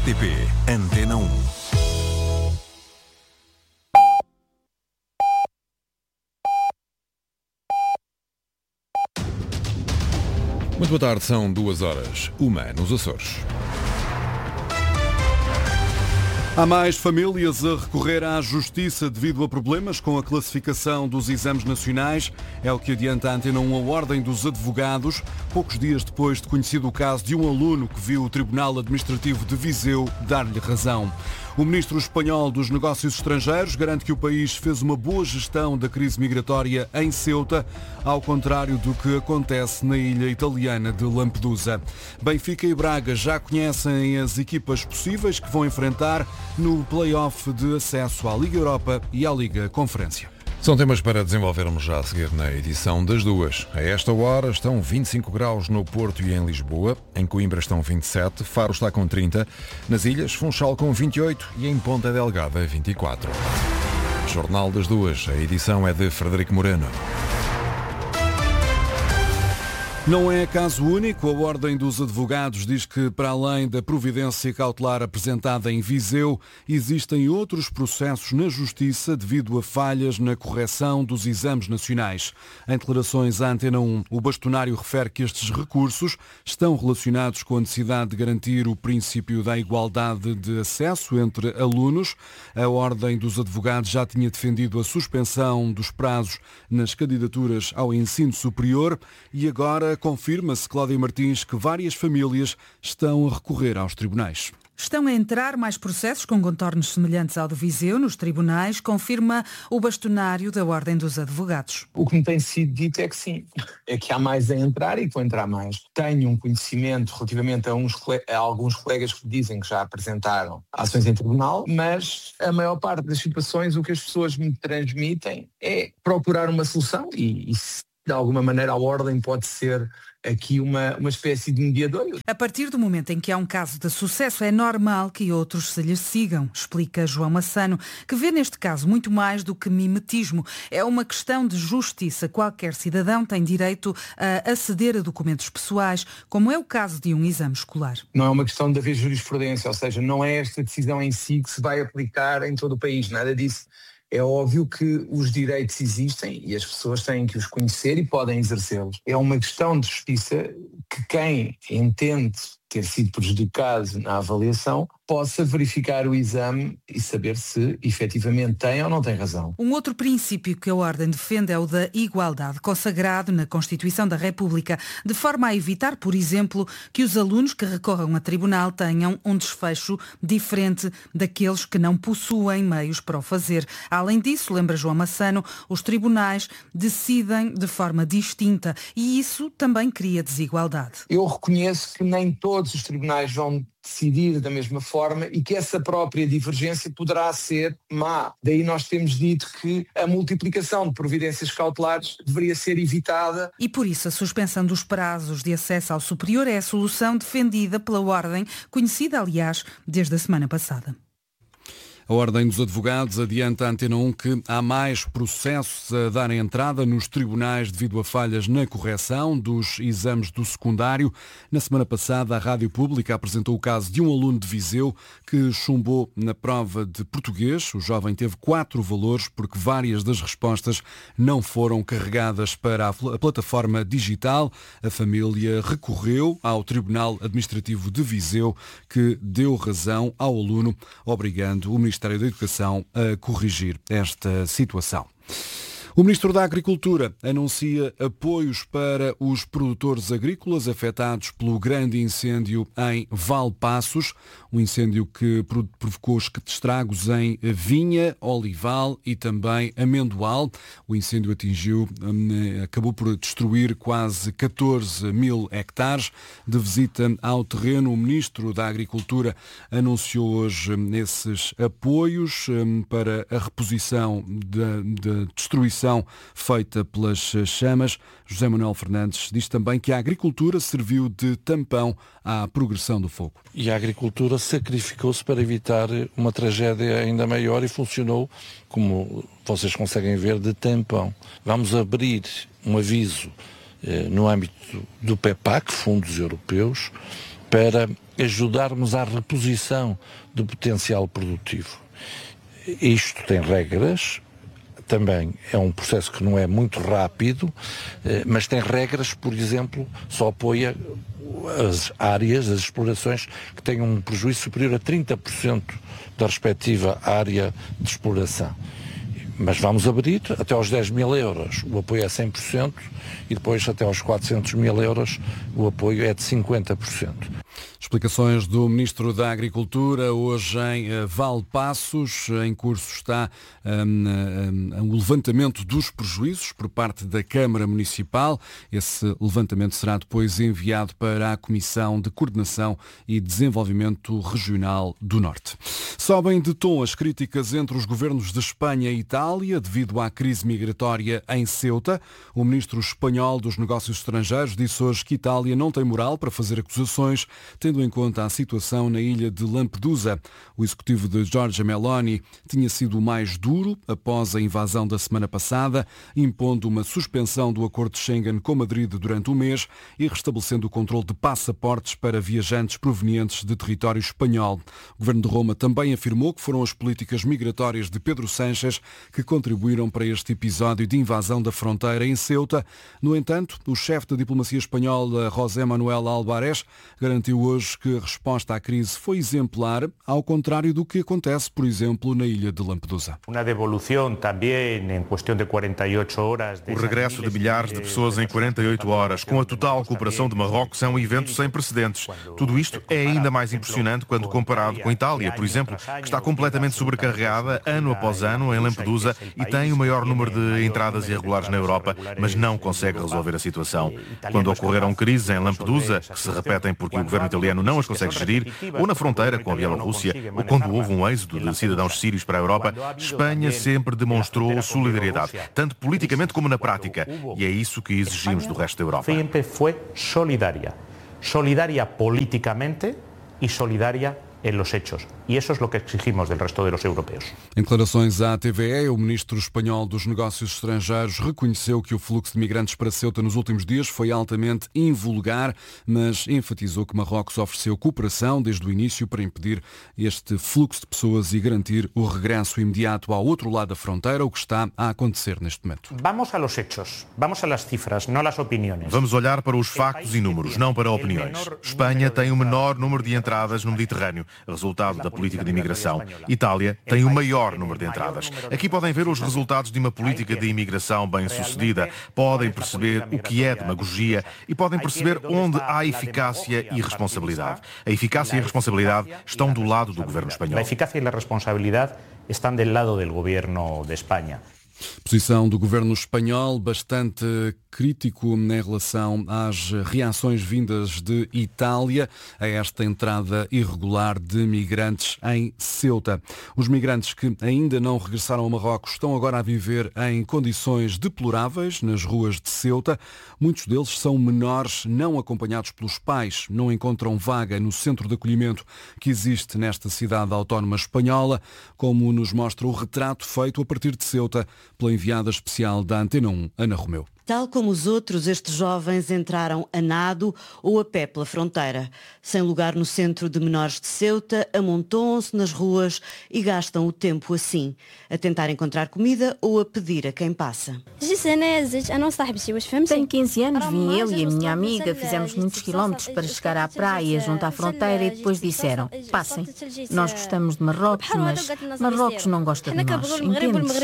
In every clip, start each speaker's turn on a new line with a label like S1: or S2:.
S1: RTP Antena 1. Muito boa tarde, são 2h, 1 nos Açores. Há mais famílias a recorrer à Justiça devido a problemas com a classificação dos exames nacionais. É o que adianta a Antena 1 a Ordem dos Advogados, poucos dias depois de conhecido o caso de um aluno que viu o Tribunal Administrativo de Viseu dar-lhe razão. O ministro espanhol dos Negócios Estrangeiros garante que o país fez uma boa gestão da crise migratória em Ceuta, ao contrário do que acontece na ilha italiana de Lampedusa. Benfica e Braga já conhecem as equipas possíveis que vão enfrentar no play-off de acesso à Liga Europa e à Liga Conferência. São temas para desenvolvermos já a seguir na edição das 2. A esta hora estão 25 graus no Porto e em Lisboa. Em Coimbra estão 27, Faro está com 30. Nas ilhas, Funchal com 28 e em Ponta Delgada 24. Jornal das 2. A edição é de Frederico Moreno. Não é caso único. A Ordem dos Advogados diz que, para além da providência cautelar apresentada em Viseu, existem outros processos na Justiça devido a falhas na correção dos exames nacionais. Em declarações à Antena 1, o bastonário refere que estes recursos estão relacionados com a necessidade de garantir o princípio da igualdade de acesso entre alunos. A Ordem dos Advogados já tinha defendido a suspensão dos prazos nas candidaturas ao ensino superior e agora confirma-se, Cláudia Martins, que várias famílias estão a recorrer aos tribunais.
S2: Estão a entrar mais processos com contornos semelhantes ao de Viseu nos tribunais, confirma o bastonário da Ordem dos Advogados.
S3: O que me tem sido dito é que sim, é que há mais a entrar e que vão entrar mais. Tenho um conhecimento relativamente a alguns colegas que dizem que já apresentaram ações em tribunal, mas a maior parte das situações o que as pessoas me transmitem é procurar uma solução e de alguma maneira a Ordem pode ser aqui uma espécie de mediador.
S2: A partir do momento em que há um caso de sucesso, é normal que outros se lhe sigam, explica João Massano, que vê neste caso muito mais do que mimetismo. É uma questão de justiça. Qualquer cidadão tem direito a aceder a documentos pessoais, como é o caso de um exame escolar.
S3: Não é uma questão de haver jurisprudência, ou seja, não é esta decisão em si que se vai aplicar em todo o país, nada disso. É óbvio que os direitos existem e as pessoas têm que os conhecer e podem exercê-los. É uma questão de justiça que quem entende ter sido prejudicado na avaliação possa verificar o exame e saber se efetivamente tem ou não tem razão.
S2: Um outro princípio que a Ordem defende é o da igualdade, consagrado na Constituição da República, de forma a evitar, por exemplo, que os alunos que recorram a tribunal tenham um desfecho diferente daqueles que não possuem meios para o fazer. Além disso, lembra João Massano, os tribunais decidem de forma distinta e isso também cria desigualdade.
S3: Eu reconheço que nem todos os tribunais vão decidir da mesma forma e que essa própria divergência poderá ser má. Daí nós temos dito que a multiplicação de providências cautelares deveria ser evitada.
S2: E por isso a suspensão dos prazos de acesso ao superior é a solução defendida pela Ordem, conhecida, aliás, desde a semana passada.
S1: A Ordem dos Advogados adianta à Antena 1 que há mais processos a darem entrada nos tribunais devido a falhas na correção dos exames do secundário. Na semana passada, a Rádio Pública apresentou o caso de um aluno de Viseu que chumbou na prova de português. O jovem teve 4 valores porque várias das respostas não foram carregadas para a plataforma digital. A família recorreu ao Tribunal Administrativo de Viseu, que deu razão ao aluno, obrigando o Ministério da Educação a corrigir esta situação. O Ministro da Agricultura anuncia apoios para os produtores agrícolas afetados pelo grande incêndio em Valpaços, um incêndio que provocou estragos em vinha, olival e também amendoal. O incêndio acabou por destruir quase 14 mil hectares. De visita ao terreno, o Ministro da Agricultura anunciou hoje esses apoios para a reposição da destruição feita pelas chamas. José Manuel Fernandes diz também que a agricultura serviu de tampão à progressão do fogo.
S4: E a agricultura sacrificou-se para evitar uma tragédia ainda maior e funcionou, como vocês conseguem ver, de tampão. Vamos abrir um aviso no âmbito do PEPAC, Fundos Europeus, para ajudarmos à reposição do potencial produtivo. Isto tem regras, também é um processo que não é muito rápido, mas tem regras, por exemplo, só apoia as áreas, as explorações que tenham um prejuízo superior a 30% da respectiva área de exploração. Mas vamos abrir até aos 10 mil euros, o apoio é 100%, e depois até aos 400 mil euros o apoio é de 50%.
S1: Explicações do Ministro da Agricultura, hoje em Valpaços. Em curso está o levantamento dos prejuízos por parte da Câmara Municipal. Esse levantamento será depois enviado para a Comissão de Coordenação e Desenvolvimento Regional do Norte. Sobem de tom as críticas entre os governos de Espanha e Itália devido à crise migratória em Ceuta. O Ministro espanhol dos Negócios Estrangeiros disse hoje que Itália não tem moral para fazer acusações, tendo em conta a situação na ilha de Lampedusa. O executivo de Giorgia Meloni tinha sido o mais duro após a invasão da semana passada, impondo uma suspensão do acordo de Schengen com Madrid durante um mês e restabelecendo o controle de passaportes para viajantes provenientes de território espanhol. O governo de Roma também afirmou que foram as políticas migratórias de Pedro Sánchez que contribuíram para este episódio de invasão da fronteira em Ceuta. No entanto, o chefe da diplomacia espanhola, José Manuel Álvarez, garantiu hoje que a resposta à crise foi exemplar, ao contrário do que acontece, por exemplo, na ilha de Lampedusa.
S5: O regresso de milhares de pessoas em 48 horas, com a total cooperação de Marrocos, é um evento sem precedentes. Tudo isto é ainda mais impressionante quando comparado com a Itália, por exemplo, que está completamente sobrecarregada ano após ano em Lampedusa e tem o maior número de entradas irregulares na Europa, mas não consegue resolver a situação. Quando ocorreram crises em Lampedusa, que se repetem porque o governo italiano não as consegue gerir, ou na fronteira com a Bielorrússia, ou quando houve um êxodo de cidadãos sírios para a Europa, Espanha sempre demonstrou solidariedade, tanto politicamente como na prática. E é isso que exigimos do resto da Europa.
S6: Sempre foi solidaria politicamente e solidaria en los hechos. E isso é o que exigimos do resto dos europeus.
S1: Em declarações à TVE, o ministro espanhol dos Negócios Estrangeiros reconheceu que o fluxo de migrantes para Ceuta nos últimos dias foi altamente invulgar, mas enfatizou que Marrocos ofereceu cooperação desde o início para impedir este fluxo de pessoas e garantir o regresso imediato ao outro lado da fronteira, o que está a acontecer neste momento.
S6: Vamos a los hechos, vamos a las cifras, não às opiniões.
S5: Vamos olhar para os factos e números, não para opiniões. Espanha tem o menor número de entradas no Mediterrâneo, resultado da política de imigração. Itália tem o maior número de entradas. Aqui podem ver os resultados de uma política de imigração bem-sucedida, podem perceber o que é demagogia e podem perceber onde há eficácia e responsabilidade. A eficácia e a responsabilidade estão do lado do governo espanhol.
S6: A eficácia e a responsabilidade estão do lado do governo de Espanha.
S1: Posição do governo espanhol bastante crítico em relação às reações vindas de Itália a esta entrada irregular de migrantes em Ceuta. Os migrantes que ainda não regressaram a Marrocos estão agora a viver em condições deploráveis nas ruas de Ceuta. Muitos deles são menores não acompanhados pelos pais, não encontram vaga no centro de acolhimento que existe nesta cidade autónoma espanhola, como nos mostra o retrato feito a partir de Ceuta pela enviada especial da Antena 1, Ana Romeu.
S7: Tal como os outros, estes jovens entraram a nado ou a pé pela fronteira. Sem lugar no centro de menores de Ceuta, amontoam-se nas ruas e gastam o tempo assim, a tentar encontrar comida ou a pedir a quem passa.
S8: Tenho 15 anos, vim eu e a minha amiga, fizemos muitos quilómetros para chegar à praia, junto à fronteira, e depois disseram, passem. Nós gostamos de Marrocos, mas Marrocos não gosta de nós, entendes?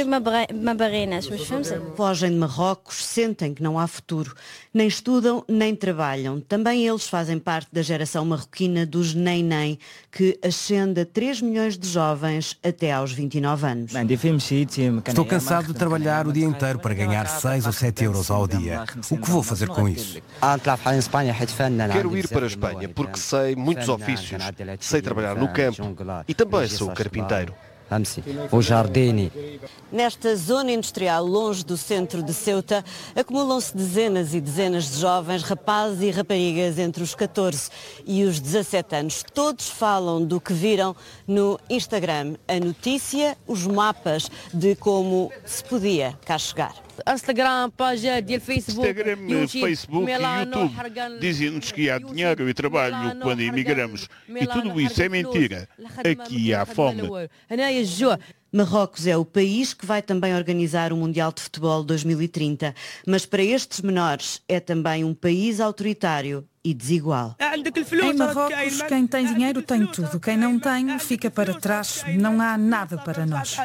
S7: Fogem de Marrocos, sentem que não há futuro. Nem estudam, nem trabalham. Também eles fazem parte da geração marroquina dos nem-nem, que ascende a 3 milhões de jovens até aos 29 anos.
S9: Estou cansado de trabalhar o dia inteiro para ganhar 6 ou 7 euros ao dia. O que vou fazer com isso?
S10: Quero ir para a Espanha porque sei muitos ofícios. Sei trabalhar no campo e também sou carpinteiro.
S7: O Jardini. Nesta zona industrial, longe do centro de Ceuta, acumulam-se dezenas e dezenas de jovens, rapazes e raparigas entre os 14 e os 17 anos. Todos falam do que viram no Instagram. A notícia, os mapas de como se podia cá chegar.
S11: Instagram, Facebook e YouTube dizem-nos que há dinheiro e trabalho quando emigramos. E tudo isso é mentira. Aqui há fome.
S7: Marrocos é o país que vai também organizar o Mundial de Futebol 2030, mas para estes menores é também um país autoritário e desigual.
S2: Em Marrocos, quem tem dinheiro tem tudo, quem não tem fica para trás, não há nada para nós.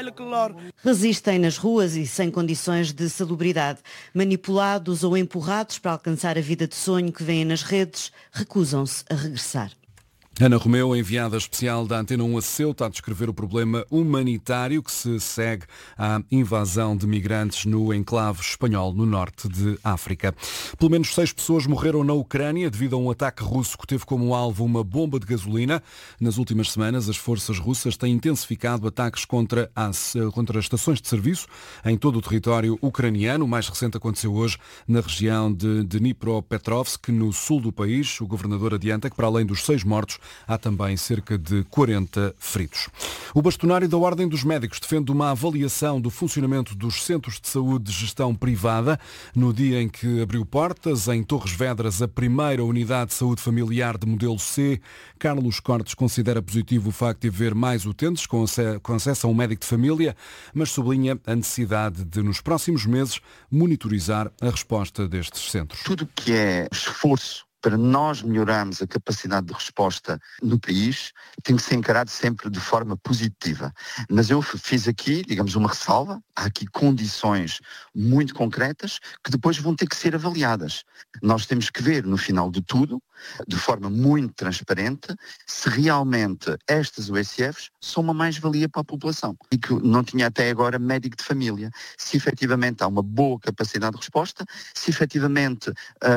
S7: Resistem nas ruas e sem condições de salubridade, manipulados ou empurrados para alcançar a vida de sonho que vêem nas redes, recusam-se a regressar.
S1: Ana Romeu, enviada especial da Antena 1 a Ceuta, a descrever o problema humanitário que se segue à invasão de migrantes no enclave espanhol, no norte de África. Pelo menos 6 pessoas morreram na Ucrânia devido a um ataque russo que teve como alvo uma bomba de gasolina. Nas últimas semanas, as forças russas têm intensificado ataques contra estações de serviço em todo o território ucraniano. O mais recente aconteceu hoje na região de Dnipropetrovsk, no sul do país. O governador adianta que, para além dos 6 mortos, há também cerca de 40 feridos. O bastonário da Ordem dos Médicos defende uma avaliação do funcionamento dos centros de saúde de gestão privada. No dia em que abriu portas, em Torres Vedras, a primeira unidade de saúde familiar de modelo C, Carlos Cortes considera positivo o facto de haver mais utentes com acesso a um médico de família, mas sublinha a necessidade de, nos próximos meses, monitorizar a resposta destes centros.
S12: Tudo que é esforço para nós melhorarmos a capacidade de resposta no país, tem que ser encarado sempre de forma positiva. Mas eu fiz aqui, digamos, uma ressalva. Há aqui condições muito concretas que depois vão ter que ser avaliadas. Nós temos que ver, no final de tudo, de forma muito transparente, se realmente estas USFs são uma mais-valia para a população. E que não tinha até agora médico de família. Se efetivamente há uma boa capacidade de resposta, se efetivamente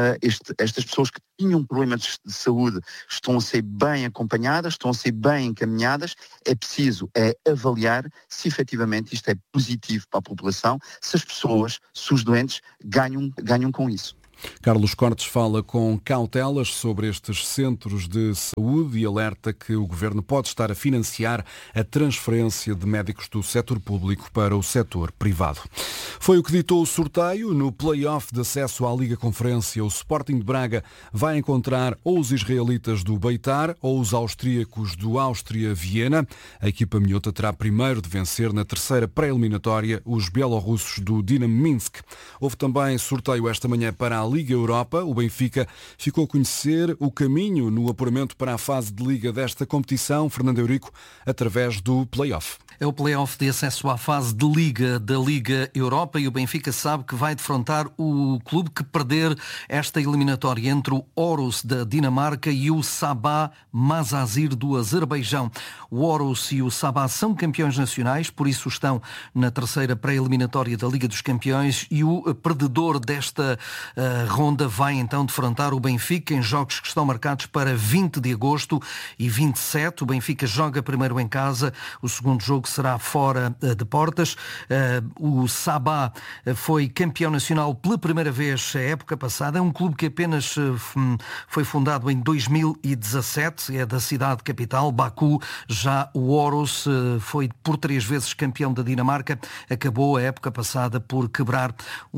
S12: estas pessoas que tinham problemas de saúde estão a ser bem acompanhadas, estão a ser bem encaminhadas, é preciso avaliar se efetivamente isto é positivo para a população, se as pessoas, se os doentes ganham com isso.
S1: Carlos Cortes fala com cautelas sobre estes centros de saúde e alerta que o Governo pode estar a financiar a transferência de médicos do setor público para o setor privado. Foi o que ditou o sorteio. No play-off de acesso à Liga Conferência, o Sporting de Braga vai encontrar ou os israelitas do Beitar ou os austríacos do Áustria-Viena. A equipa minhota terá primeiro de vencer na terceira pré-eliminatória os bielorrussos do Dinamo Minsk. Houve também sorteio esta manhã para a Liga Europa. O Benfica ficou a conhecer o caminho no apuramento para a fase de Liga desta competição, Fernando Eurico, através do play-off.
S13: É o play-off de acesso à fase de Liga da Liga Europa e o Benfica sabe que vai defrontar o clube que perder esta eliminatória entre o Orus da Dinamarca e o Sabah Mazazir do Azerbaijão. O Orus e o Sabah são campeões nacionais, por isso estão na terceira pré-eliminatória da Liga dos Campeões e o perdedor desta ronda vai então defrontar o Benfica em jogos que estão marcados para 20 de agosto e 27. O Benfica joga primeiro em casa, o segundo jogo será fora de portas. O Sabah foi campeão nacional pela primeira vez a época passada. É um clube que apenas foi fundado em 2017, é da cidade capital, Baku. Já o Orus foi por 3 vezes campeão da Dinamarca. Acabou a época passada por quebrar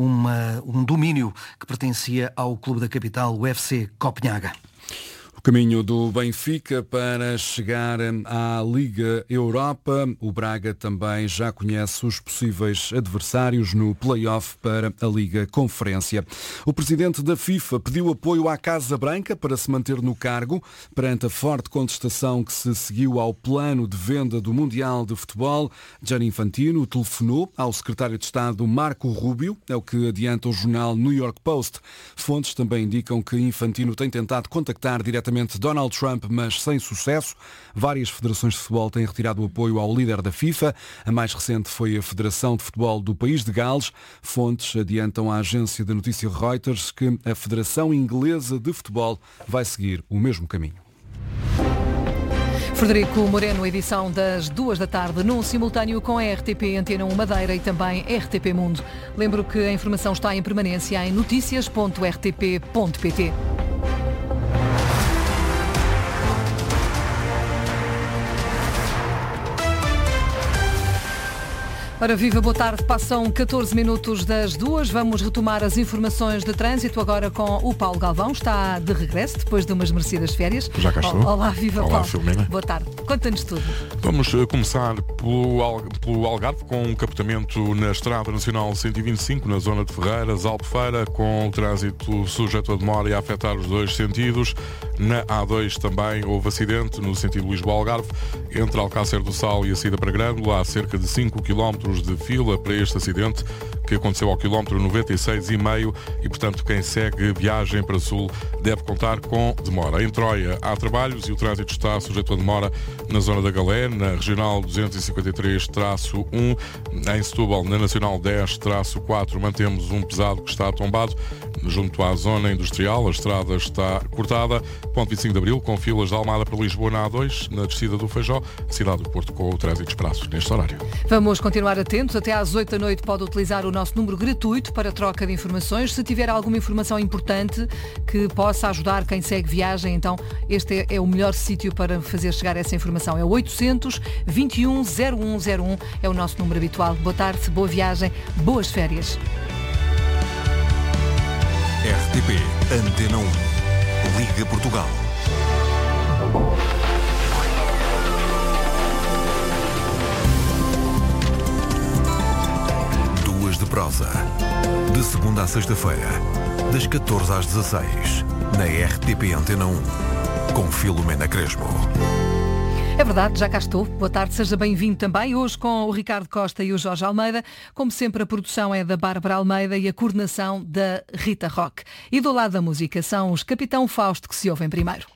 S13: um domínio que pertencia ao clube da capital, o FC Copenhaga.
S1: Caminho do Benfica para chegar à Liga Europa. O Braga também já conhece os possíveis adversários no play-off para a Liga Conferência. O presidente da FIFA pediu apoio à Casa Branca para se manter no cargo perante a forte contestação que se seguiu ao plano de venda do Mundial de Futebol. Gianni Infantino telefonou ao secretário de Estado Marco Rubio, é o que adianta o jornal New York Post. Fontes também indicam que Infantino tem tentado contactar diretamente Donald Trump, mas sem sucesso. Várias federações de futebol têm retirado o apoio ao líder da FIFA. A mais recente foi a Federação de Futebol do País de Gales. Fontes adiantam à agência de notícia Reuters que a Federação Inglesa de Futebol vai seguir o mesmo caminho.
S14: Frederico Moreno, edição das 2 da tarde, num simultâneo com a RTP Antena 1 Madeira e também RTP Mundo. Lembro que a informação está em permanência em noticias.rtp.pt. Ora, viva, boa tarde. Passam 14 minutos das 2. Vamos retomar as informações de trânsito agora com o Paulo Galvão. Está de regresso depois de umas merecidas férias.
S15: Já cá estou.
S14: Olá, viva,
S15: Olá,
S14: Paulo.
S15: Filomena.
S14: Boa tarde. Conta-nos tudo.
S15: Vamos começar pelo Algarve, com um encapotamento na Estrada Nacional 125, na zona de Ferreiras, Albufeira, com o trânsito sujeito a demora e a afetar os dois sentidos. Na A2 também houve acidente no sentido Lisboa-Algarve, entre Alcácer do Sal e a saída para Grândola. Há cerca de 5 km de fila para este acidente, que aconteceu ao quilómetro 96,5 e, portanto, quem segue viagem para Sul deve contar com demora. Em Troia há trabalhos e o trânsito está sujeito a demora na zona da Galé, na Regional 253-1. Em Setúbal, na Nacional 10-4, mantemos um pesado que está tombado junto à zona industrial. A estrada está cortada. Ponto 25 de Abril, com filas de Almada para Lisboa na A2, na descida do Feijó, cidade do Porto, com o trânsito expresso neste horário.
S14: Vamos continuar atentos. Até às 8 da noite pode utilizar o nosso número gratuito para troca de informações. Se tiver alguma informação importante que possa ajudar quem segue viagem, então este é o melhor sítio para fazer chegar essa informação. É o 800-21-0101, é o nosso número habitual. Boa tarde, boa viagem, boas férias.
S16: RTP Antena 1, Liga Portugal. De prosa, de segunda a sexta-feira, das 14 às 16, na RTP Antena 1, com Filomena Crespo.
S14: É verdade, já cá estou. Boa tarde, seja bem-vindo também. Hoje com o Ricardo Costa e o Jorge Almeida. Como sempre, a produção é da Bárbara Almeida e a coordenação da Rita Roque. E do lado da música são os Capitão Fausto que se ouvem primeiro.